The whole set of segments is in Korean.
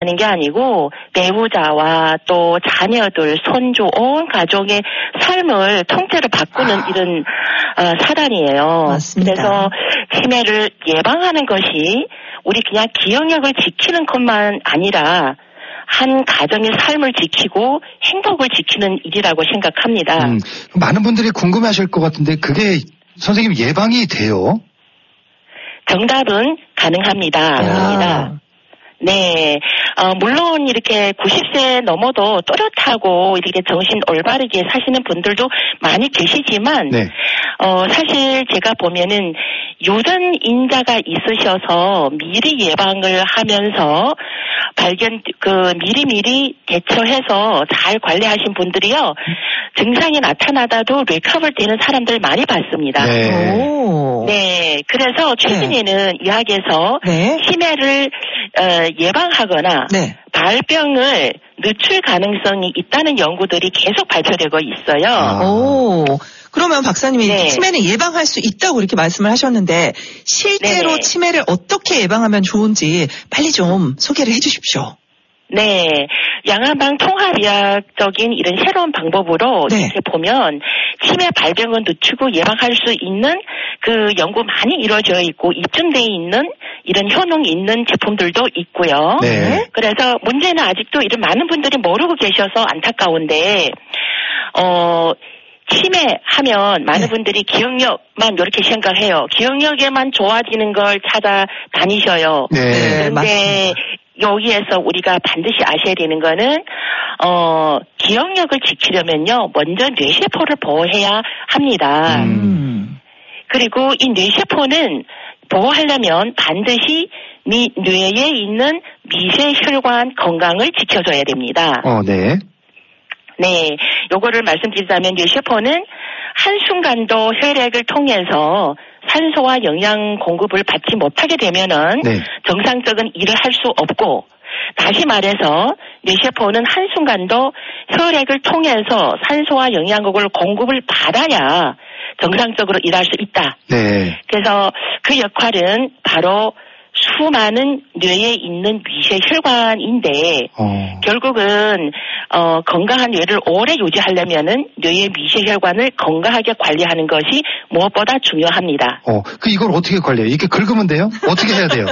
하는 게 아니고 배우자와 또 자녀들, 손주, 온 가족의 삶을 통째로 바꾸는 이런 사단이에요. 맞습니다. 그래서 치매를 예방하는 것이 우리 그냥 기억력을 지키는 것만 아니라 한 가정의 삶을 지키고 행복을 지키는 일이라고 생각합니다. 많은 분들이 궁금해하실 것 같은데 그게 선생님 예방이 돼요? 정답은 가능합니다. 네, 물론 이렇게 90세 넘어도 또렷하고 이렇게 정신 올바르게 사시는 분들도 많이 계시지만, 네. 사실 제가 보면은 유전인자가 있으셔서 미리 예방을 하면서 미리미리 대처해서 잘 관리하신 분들이요, 증상이 나타나다도 리커버 되는 사람들 많이 봤습니다. 네. 네, 그래서 최근에는 의학에서 치매를 예방하거나 발병을 늦출 가능성이 있다는 연구들이 계속 발표되고 있어요. 그러면 박사님이 치매는 예방할 수 있다고 이렇게 말씀을 하셨는데 실제로 치매를 어떻게 예방하면 좋은지 빨리 좀 소개를 해 주십시오. 네, 양한방 통합의학적인 이런 새로운 방법으로 이렇게 보면 치매 발병을 늦추고 예방할 수 있는 그 연구 많이 이루어져 있고 입증되어 있는 이런 효능 있는 제품들도 있고요. 그래서 문제는 아직도 이런 많은 분들이 모르고 계셔서 안타까운데 치매하면 많은 분들이 기억력만 이렇게 생각해요. 기억력에만 좋아지는 걸 찾아다니셔요. 그런데 여기에서 우리가 반드시 아셔야 되는 거는 기억력을 지키려면요, 먼저 뇌세포를 보호해야 합니다. 그리고 이 뇌세포는 보호하려면 반드시 뇌에 있는 미세혈관 건강을 지켜줘야 됩니다. 네, 요거를 말씀드리자면 뇌세포는 한순간도 혈액을 통해서 산소와 영양 공급을 받지 못하게 되면은 정상적인 일을 할 수 없고, 다시 말해서 뇌세포는 한순간도 혈액을 통해서 산소와 영양국을 공급을 받아야 정상적으로 일할 수 있다. 그래서 그 역할은 바로 수많은 뇌에 있는 미세혈관인데 결국은 건강한 뇌를 오래 유지하려면은 뇌의 미세혈관을 건강하게 관리하는 것이 무엇보다 중요합니다. 이걸 어떻게 관리해요? 이렇게 긁으면 돼요? 어떻게 해야 돼요?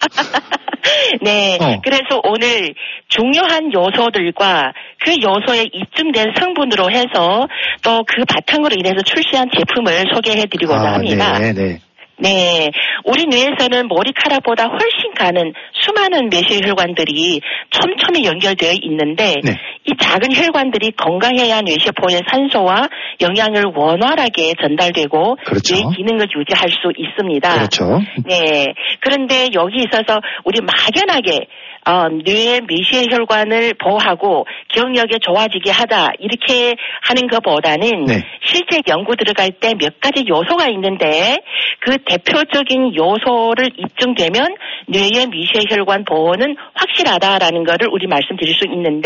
네, 그래서 오늘 중요한 요소들과 그 요소에 입증된 성분으로 해서 또 그 바탕으로 인해서 출시한 제품을 소개해드리고자 합니다. 네, 우리 뇌에서는 머리카락보다 훨씬 가는 수많은 미세혈관들이 촘촘히 연결되어 있는데 이 작은 혈관들이 건강해야 뇌세포에 산소와 영양을 원활하게 전달되고 뇌 기능을 유지할 수 있습니다. 네, 그런데 여기 있어서 우리 막연하게 뇌의 미세혈관을 보호하고 기억력이 좋아지게 하다 이렇게 하는 것보다는 실제 연구 들어갈 때 몇 가지 요소가 있는데 그 대표적인 요소를 입증되면 뇌의 미세혈관 보호는 확실하다라는 것을 우리 말씀드릴 수 있는데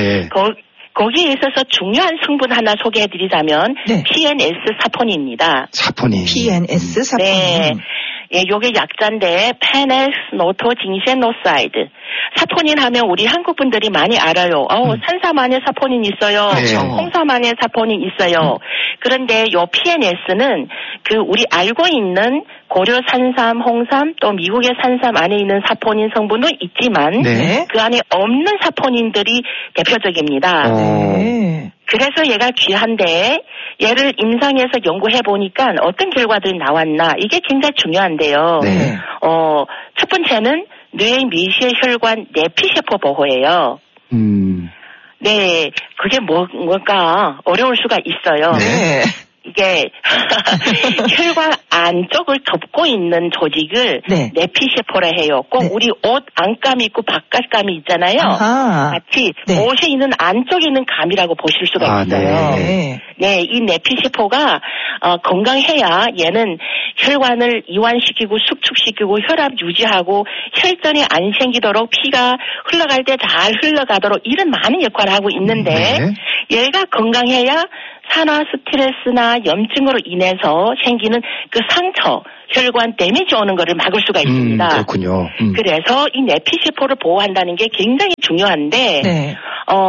거기에 있어서 중요한 성분 하나 소개해드리자면 PNS 사포닌입니다. PNS 사포닌. 예, 요게 약자인데 페넥스노토징세노사이드. 사포닌 하면 우리 한국 분들이 많이 알아요. 산삼 안에 사포닌 있어요. 홍삼 안에 사포닌 있어요. 그런데 요 PNS는 그 우리 알고 있는 고려 산삼, 홍삼 또 미국의 산삼 안에 있는 사포닌 성분도 있지만 그 안에 없는 사포닌들이 대표적입니다. 그래서 얘가 귀한데 얘를 임상에서 연구해 보니까 어떤 결과들이 나왔나 이게 굉장히 중요한데요. 첫 번째는 뇌 미세혈관 내피세포 보호예요. 네, 그게 뭘까 어려울 수가 있어요. 이게 혈관 안쪽을 덮고 있는 조직을 내피세포라 해요. 꼭 우리 옷 안감이 있고 바깥감이 있잖아요. 마치 옷에 있는 안쪽에 있는 감이라고 보실 수가 있어요. 네, 이 내피세포가 건강해야 얘는 혈관을 이완시키고 수축시키고 혈압 유지하고 혈전이 안 생기도록 피가 흘러갈 때 잘 흘러가도록 이런 많은 역할을 하고 있는데 얘가 건강해야 산화 스트레스나 염증으로 인해서 생기는 그 상처, 혈관 데미지 오는 거를 막을 수가 있습니다. 그렇군요. 그래서 이 내피세포를 보호한다는 게 굉장히 중요한데, 네.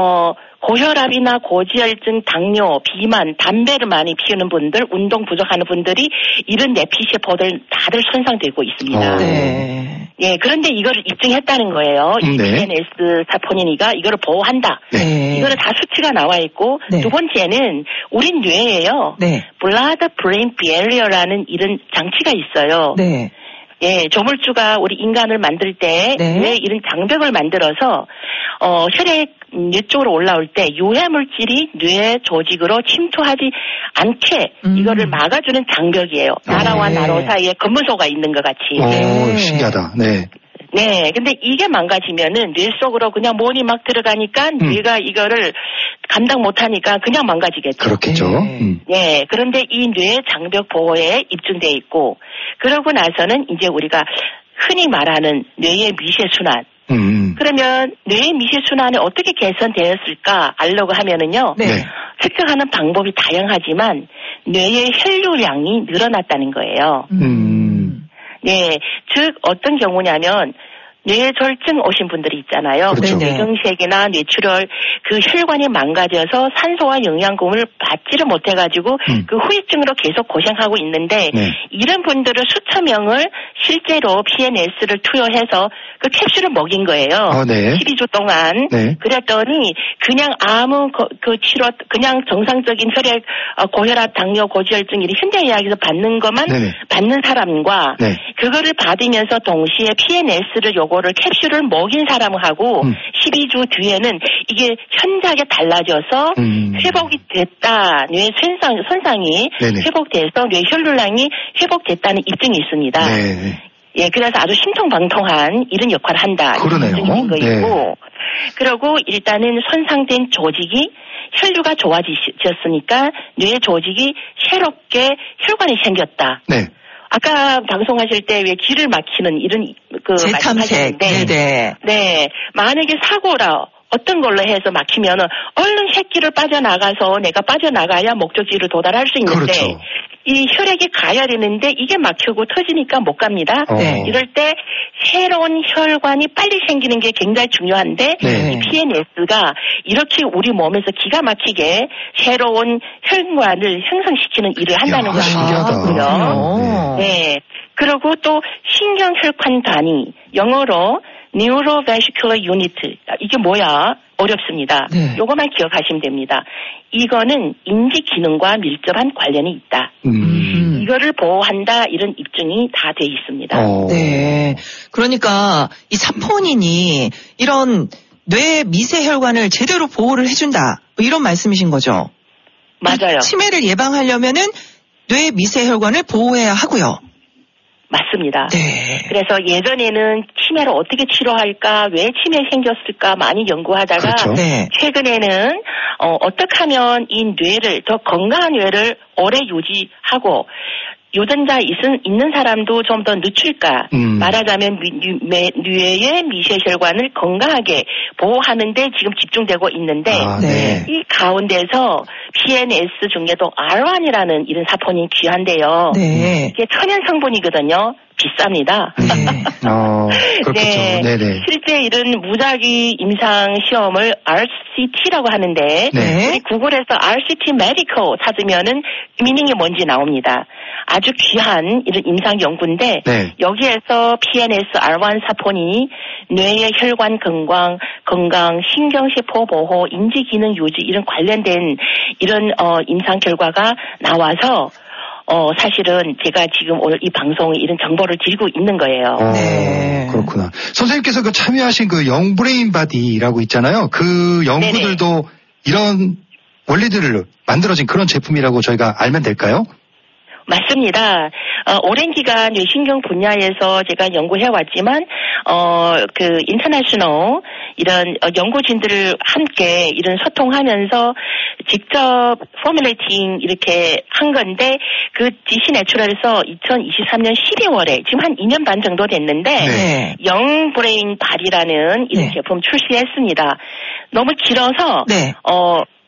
고혈압이나 고지혈증, 당뇨, 비만, 담배를 많이 피우는 분들, 운동 부족하는 분들이 이런 내피세포들 다들 손상되고 있습니다. 네. 예, 그런데 이거를 입증했다는 거예요. 이 PNS 사포닌이가 이거를 보호한다. 네. 이거는 다 수치가 나와 있고, 네. 두 번째는 우리 뇌에요. 네. Blood Brain Barrier라는 이런 장치가 있어요. 네. 예, 조물주가 우리 인간을 만들 때 네. 뇌에 이런 장벽을 만들어서 혈액 뇌 쪽으로 올라올 때 유해 물질이 뇌 조직으로 침투하지 않게 이거를 막아주는 장벽이에요. 나라와 나로 사이에 검문소가 있는 것 같이. 오, 신기하다. 네. 네, 근데 이게 망가지면은 뇌 속으로 그냥 mon이 막 들어가니까 뇌가 이거를 감당 못하니까 그냥 망가지겠죠. 그렇겠죠. 네, 그런데 이 뇌 장벽 보호에 입증돼 있고, 그러고 나서는 이제 우리가 흔히 말하는 뇌의 미세순환. 그러면 뇌의 미세순환이 어떻게 개선되었을까 알려고 하면은요. 네. 측정하는 방법이 다양하지만 뇌의 혈류량이 늘어났다는 거예요. 네, 즉 어떤 경우냐면 뇌졸중 오신 분들이 있잖아요. 그렇죠. 뇌경색이나 뇌출혈, 그 혈관이 망가져서 산소와 영양금을 받지를 못해가지고 그 후유증으로 계속 고생하고 있는데 이런 분들을 수천 명을 실제로 PNS를 투여해서 그 캡슐을 먹인 거예요. 12주 동안. 그랬더니 그냥 아무 그 치료, 그냥 정상적인 혈액, 고혈압, 당뇨, 고지혈증 이런 현대의학에서 받는 것만 받는 사람과 그거를 받으면서 동시에 PNS를 요거를 캡슐을 먹인 사람하고 12주 뒤에는 이게 현저하게 달라져서 회복이 됐다. 뇌 손상이 회복돼서 뇌 혈류량이 회복됐다는 입증이 있습니다. 예, 그래서 아주 신통방통한 이런 역할을 한다. 그러네요. 입증된 거 있고. 그리고 일단은 손상된 조직이 혈류가 좋아지셨으니까 뇌 조직이 새롭게 혈관이 생겼다. 아까 방송하실 때 왜 귀를 막히는 이런 재탐색. 네. 만약에 사고라 어떤 걸로 해서 막히면은 얼른 새끼를 빠져나가서 내가 빠져나가야 목적지를 도달할 수 있는데 이 혈액이 가야 되는데 이게 막히고 터지니까 못 갑니다. 이럴 때 새로운 혈관이 빨리 생기는 게 굉장히 중요한데 이 PNS가 이렇게 우리 몸에서 기가 막히게 새로운 혈관을 형성시키는 일을 한다는 거고요. 네. 그리고 또 신경혈관 단위, 영어로 Neurovascular Unit. 이게 뭐야? 어렵습니다. 요것만 기억하시면 됩니다. 이거는 인지 기능과 밀접한 관련이 있다. 이거를 보호한다 이런 입증이 다 돼 있습니다. 네. 그러니까 이 사포닌이 이런 뇌 미세혈관을 제대로 보호를 해준다. 뭐 이런 말씀이신 거죠? 맞아요. 치매를 예방하려면은 뇌 미세혈관을 보호해야 하고요. 맞습니다. 네. 그래서 예전에는 치매를 어떻게 치료할까, 왜 치매 생겼을까 많이 연구하다가 최근에는 어떻게 하면 이 뇌를 더 건강한 뇌를 오래 유지하고 유전자 있는 사람도 좀 더 늦출까. 말하자면 뇌의 미세혈관을 건강하게 보호하는 데 지금 집중되고 있는데 이 가운데서 PNS 중에도 R1이라는 이런 사포닌이 귀한데요. 이게 천연 성분이거든요. 비쌉니다. 그렇겠죠. 실제 이런 무작위 임상 시험을 RCT라고 하는데 우리 구글에서 RCT 메디컬 찾으면은 미닝이 뭔지 나옵니다. 아주 귀한 이런 임상 연구인데 여기에서 PNS R1 사포닌이 뇌의 혈관 건강, 신경세포 보호, 인지 기능 유지 이런 관련된 이런 임상 결과가 나와서 사실은 제가 지금 오늘 이 방송에 이런 정보를 드리고 있는 거예요. 그렇구나. 선생님께서 그 참여하신 그 영브레인 바디라고 있잖아요. 그 연구들도 이런 원리들을 만들어진 그런 제품이라고 저희가 알면 될까요? 맞습니다. 오랜 기간 뇌신경 분야에서 제가 연구해왔지만, 그, 인터내셔널, 이런, 연구진들을 함께 이런 소통하면서 직접 포뮬레이팅 이렇게 한 건데, 그 DC 내추럴에서 2023년 12월에, 지금 한 2년 반 정도 됐는데, 영브레인 바디라는 이런 제품 출시했습니다. 너무 길어서,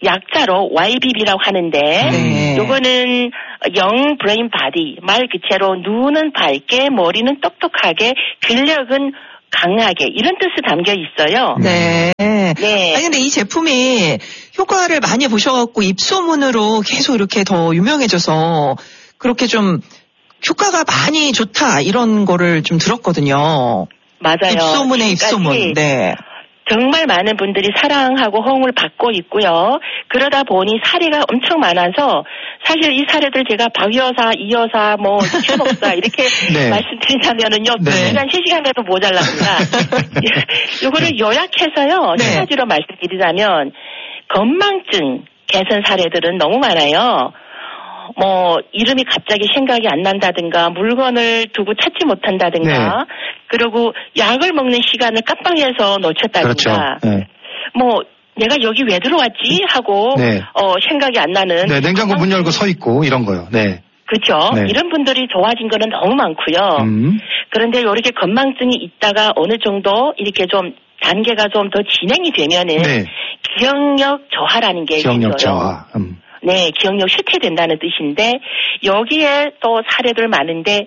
약자로 YBB라고 하는데 요거는 영 브레인 바디, 말 그대로 눈은 밝게 머리는 똑똑하게 근력은 강하게 이런 뜻이 담겨 있어요. 네. 네. 아니 근데 이 제품이 효과를 많이 보셔갖고 입소문으로 계속 이렇게 더 유명해져서 그렇게 좀 효과가 많이 좋다 이런 거를 좀 들었거든요. 맞아요. 입소문에 입소문. 네. 정말 많은 분들이 사랑하고 호응을 받고 있고요. 그러다 보니 사례가 엄청 많아서 사실 이 사례들 제가 박 여사, 이 여사, 뭐 최 목사 이렇게 네. 말씀드리자면은요. 네. 2시간, 3시간에도 모자랍니다. 이거를 요약해서요. 세 가지로 말씀드리자면 건망증 개선 사례들은 너무 많아요. 뭐 이름이 갑자기 생각이 안 난다든가 물건을 두고 찾지 못한다든가 그리고 약을 먹는 시간을 깜빡해서 놓쳤다든가 그렇죠. 뭐 내가 여기 왜 들어왔지 하고 생각이 안 나는 냉장고 문 열고 서 있고 이런 거요. 네. 그렇죠. 이런 분들이 좋아진 거는 너무 많고요. 그런데 이렇게 건망증이 있다가 어느 정도 이렇게 좀 단계가 좀 더 진행이 되면은 기억력 저하라는 게 기억력 있어요. 저하. 네, 기억력 쇠퇴된다는 뜻인데 여기에 또 사례들 많은데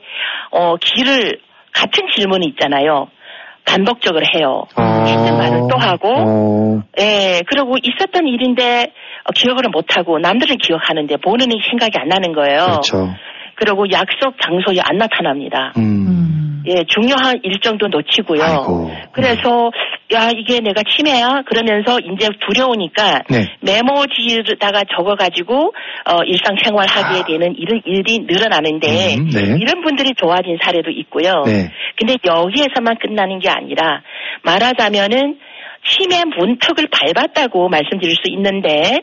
같은 질문이 있잖아요. 반복적으로 해요. 했던 말을 또 하고, 그리고 있었던 일인데 기억을 못하고 남들은 기억하는데 본인은 생각이 안 나는 거예요. 그렇죠. 그리고 약속 장소에 안 나타납니다. 예, 중요한 일정도 놓치고요. 아이고. 그래서 야 이게 내가 치매야 그러면서 이제 두려우니까 메모지에다가 적어가지고 일상생활 하게 되는 이런 일이 늘어나는데 이런 분들이 좋아진 사례도 있고요. 근데 여기에서만 끝나는 게 아니라 말하자면은 치매 문턱을 밟았다고 말씀드릴 수 있는데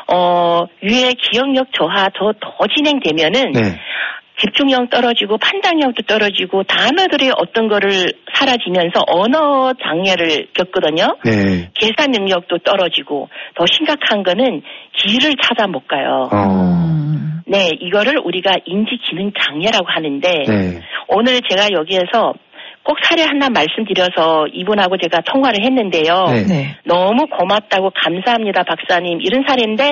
위에 기억력 저하 더 진행되면은 집중력 떨어지고 판단력도 떨어지고 단어들이 어떤 거를 사라지면서 언어 장애를 겪거든요. 계산 능력도 떨어지고 더 심각한 거는 길을 찾아 못 가요. 네, 이거를 우리가 인지기능 장애라고 하는데 오늘 제가 여기에서 꼭 사례 하나 말씀드려서 이분하고 제가 통화를 했는데요. 너무 고맙다고 감사합니다 박사님 이런 사례인데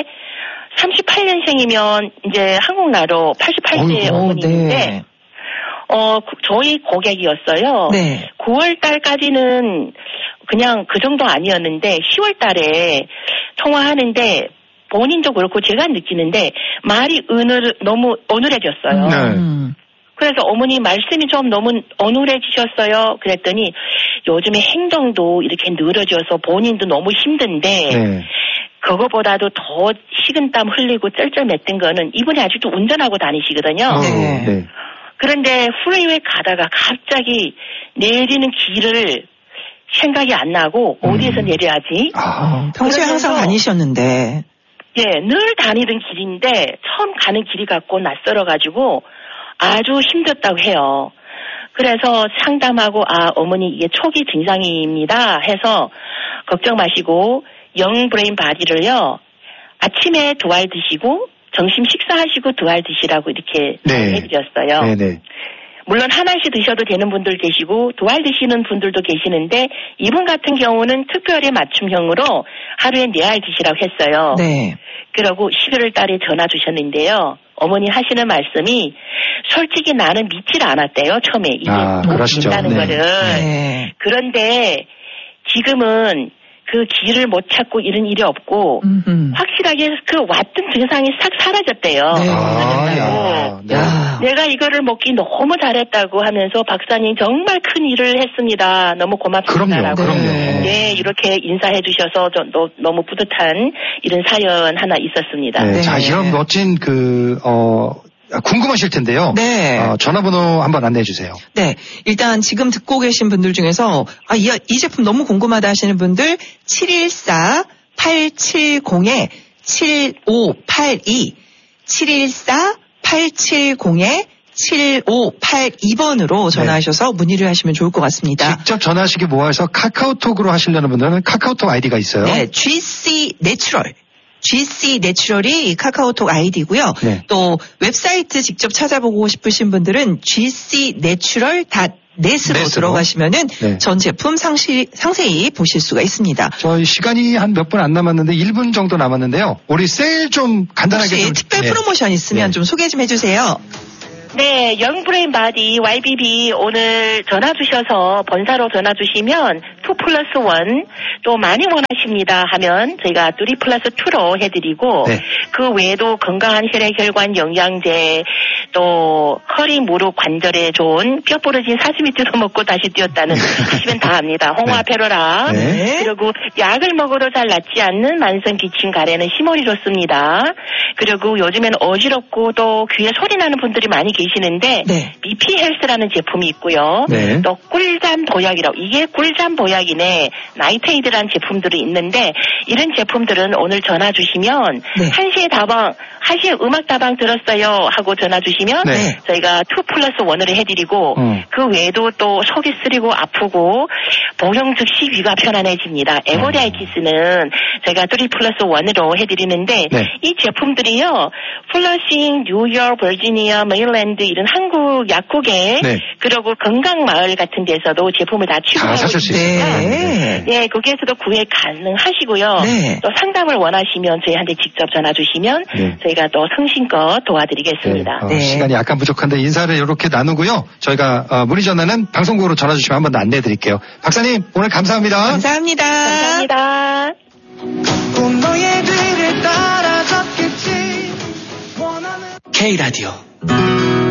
38년생이면 이제 한국 나이로 88세 어머니인데 저희 고객이었어요. 9월 달까지는 그냥 그 정도 아니었는데 10월 달에 통화하는데 본인도 그렇고 제가 느끼는데 말이 너무 어눌해졌어요. 그래서 어머니 말씀이 좀 너무 어눌해지셨어요. 그랬더니 요즘에 행동도 이렇게 늘어져서 본인도 너무 힘든데 그거보다도 더 식은땀 흘리고 쩔쩔맸던 거는 이분이 아직도 운전하고 다니시거든요. 그런데 프리웨이 가다가 갑자기 내리는 길을 생각이 안 나고 어디에서 내려야지? 평소에 항상 다니셨는데. 예, 늘 다니던 길인데 처음 가는 길이 같고 낯설어가지고 아주 힘들었다고 해요. 그래서 상담하고 어머니 이게 초기 증상입니다 해서 걱정 마시고 영 브레인 바디를요 아침에 2알 드시고 점심 식사하시고 2알 드시라고 이렇게 해드렸어요. 물론 하나씩 드셔도 되는 분들 계시고 2알 드시는 분들도 계시는데 이분 같은 경우는 특별히 맞춤형으로 하루에 4알 드시라고 했어요. 그러고 11월 달에 전화 주셨는데요. 어머니 하시는 말씀이 솔직히 나는 믿질 않았대요. 처음에 이게 도움이 된다는 거를. 그런데 지금은 그 길을 못 찾고 이런 일이 없고 확실하게 그 왔던 증상이 싹 사라졌대요. 내가 이거를 먹기 너무 잘했다고 하면서 박사님 정말 큰 일을 했습니다. 너무 고맙습니다라고. 그럼요. 네, 이렇게 인사해 주셔서 너무 뿌듯한 이런 사연 하나 있었습니다. 자, 이런 멋진 궁금하실 텐데요. 전화번호 한번 안내해 주세요. 네. 일단 지금 듣고 계신 분들 중에서 이 제품 너무 궁금하다 하시는 분들 714-870-7582 714-870-7582번으로 내셔서 문의를 하시면 좋을 것 같습니다. 직접 전화하시기 뭐해서 카카오톡으로 하시려는 분들은 카카오톡 아이디가 있어요. GC 내추럴. GC 내추럴이 카카오톡 아이디고요. 또 웹사이트 직접 찾아보고 싶으신 분들은 gcnatural.net 넷으로 들어가시면은 네. 전 제품 상세히 보실 수가 있습니다. 저희 시간이 한 몇 분 안 남았는데 1분 정도 남았는데요. 우리 세일 좀 간단하게 혹시 좀 특별 네. 프로모션 있으면 네. 좀 소개 좀 해주세요. 네, 영브레인 바디 YBB 오늘 전화 주셔서 본사로 전화 주시면 2+1 또 많이 원하십니다 하면 저희가 3+2로 해드리고 네. 그 외에도 건강한 혈액혈관 영양제 또 허리 무릎 관절에 좋은 뼈 부러진 사시미 뜯어 먹고 다시 뛰었다는 하시면 다 합니다. 홍화페로라 네. 그리고 약을 먹어도 잘 낫지 않는 만성 기침 가래는 시몰이 좋습니다. 그리고 요즘엔 어지럽고 또 귀에 소리 나는 분들이 많이 계시는데 네. 미피 헬스라는 제품이 있고요. 네. 또 꿀잠 보약이라고 이게 꿀잠 보약이네 나이테이드라는 제품들이 있는데 이런 제품들은 오늘 전화 주시면 네. 1시에 다방 1시에 음악 다방 들었어요 하고 전화 주시면 네. 저희가 2+1을 해드리고 그 외에도 또 속이 쓰리고 아프고 복용 즉시 위가 편안해집니다. 에보리아이티스는 저희가 3+1으로 해드리는데 네. 이 제품들이요 플러싱, 뉴욕, 버지니아, 메릴랜드 이런 한국 약국에 네. 그리고 건강마을 같은 데서도 제품을 다 취급하고 사실 수 있습니다. 네. 네, 거기에서도 구매 가능하시고요. 네. 또 상담을 원하시면 저희한테 직접 전화 주시면 네. 저희가 또 성심껏 도와드리겠습니다. 네. 시간이 약간 부족한데 인사를 이렇게 나누고요. 저희가 문의 전화는 방송국으로 전화 주시면 한번 더 안내해 드릴게요. 박사님 오늘 감사합니다. 감사합니다. 감사합니다. K 라디오